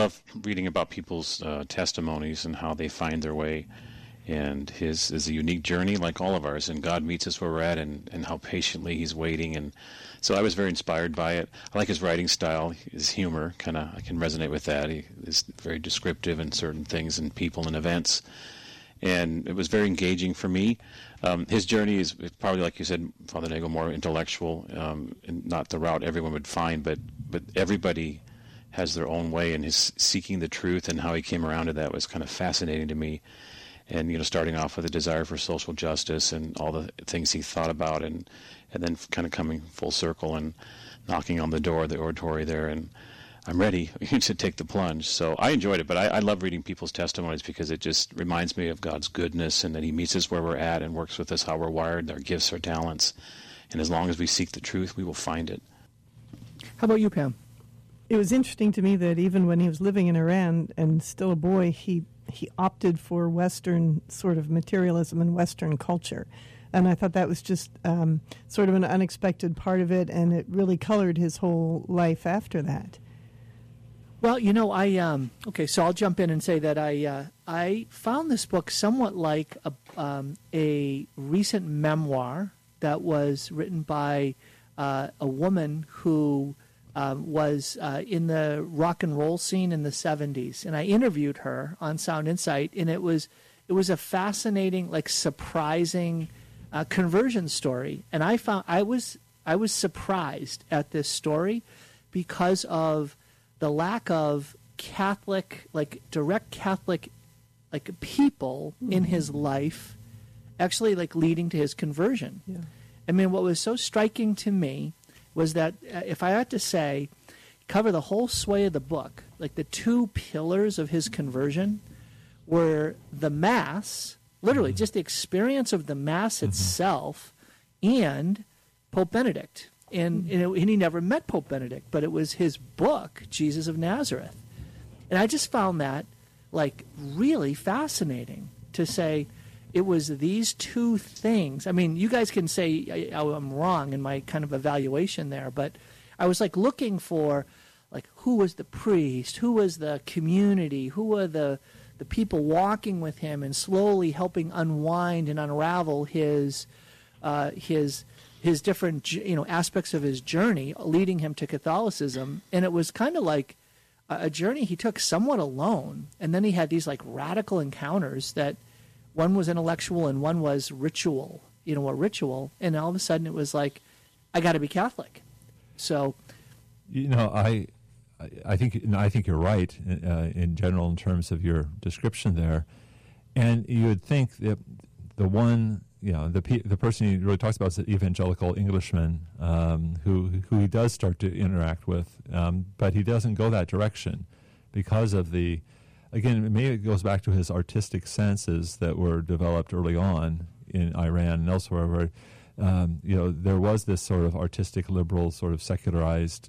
love reading about people's testimonies and how they find their way. And his is a unique journey like all of ours, and God meets us where we're at, and how patiently he's waiting. And so I was very inspired by it. I like his writing style, his humor, I can resonate with that. He is very descriptive in certain things and people and events. And it was very engaging for me. His journey is probably, like you said, Father Nagel, more intellectual, and not the route everyone would find, but everybody has their own way, and his seeking the truth and how he came around to that was kind of fascinating to me. And, starting off with a desire for social justice and all the things he thought about, and then kind of coming full circle and knocking on the door of the oratory there, and I'm ready to take the plunge. So I enjoyed it, but I love reading people's testimonies because it just reminds me of God's goodness and that he meets us where we're at and works with us how we're wired, our gifts, our talents. And as long as we seek the truth, we will find it. How about you, Pam? It was interesting to me that even when he was living in Iran and still a boy, he opted for Western sort of materialism and Western culture. And I thought that was just sort of an unexpected part of it, and it really colored his whole life after that. Well, so I'll jump in and say that I found this book somewhat like a recent memoir that was written by a woman who was in the rock and roll scene in the 70s, and I interviewed her on Sound Insight, and it was a fascinating, surprising conversion story. And I was surprised at this story because of the lack of Catholic, direct Catholic, people in his life, actually leading to his conversion. Yeah. I mean, what was so striking to me was that if I had to say, cover the whole sway of the book, the two pillars of his conversion were the Mass, literally just the experience of the Mass itself, and Pope Benedict. And he never met Pope Benedict, but it was his book, Jesus of Nazareth. And I just found that really fascinating to say it was these two things. I mean, you guys can say I'm wrong in my kind of evaluation there, but I was looking for who was the priest, who was the community, who were the people walking with him and slowly helping unwind and unravel his different aspects of his journey, leading him to Catholicism. And it was kind of like a journey he took somewhat alone, and then he had these radical encounters that one was intellectual and one was ritual, a ritual, and all of a sudden it was I got to be Catholic. So, I think you're right in general in terms of your description there, and you would think that the one, the person he really talks about is the evangelical Englishman who he does start to interact with, but he doesn't go that direction because of the. Again, maybe it goes back to his artistic senses that were developed early on in Iran and elsewhere, where there was this sort of artistic, liberal, sort of secularized.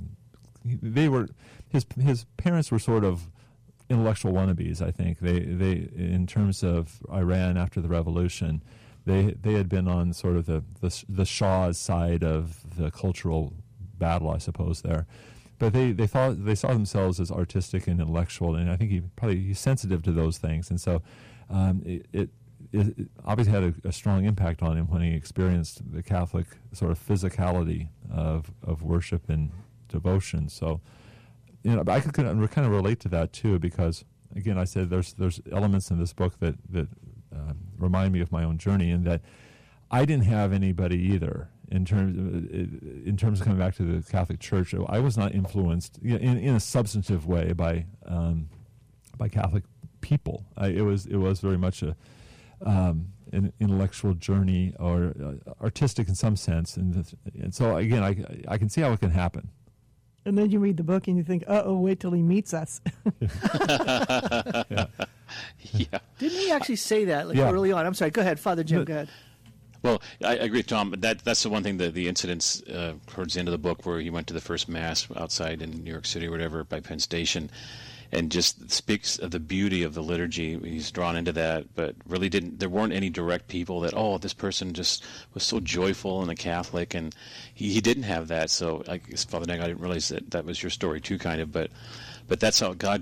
His parents were sort of intellectual wannabes. I think they in terms of Iran after the revolution, they had been on sort of the Shah's side of the cultural battle, I suppose there. But they saw themselves as artistic and intellectual, and I think he's sensitive to those things, and so it obviously had a strong impact on him when he experienced the Catholic sort of physicality of worship and devotion. So, I could kind of relate to that too, because again, I said there's elements in this book that remind me of my own journey, and that I didn't have anybody either. In terms of coming back to the Catholic Church, I was not influenced in a substantive way by Catholic people. It was very much an intellectual journey or artistic in some sense, and so again, I can see how it can happen. And then you read the book and you think, wait till he meets us. Yeah. Didn't he actually say that early on? I'm sorry. Go ahead, Father Jim. Go ahead. Well, I agree, Tom. But that's the one thing, the incidents towards the end of the book where he went to the first Mass outside in New York City or whatever by Penn Station, and just speaks of the beauty of the liturgy. He's drawn into that, but really there weren't any direct people that, this person just was so joyful and a Catholic, and he didn't have that. So I guess, Father Nagel, I didn't realize that was your story too, kind of, but that's how God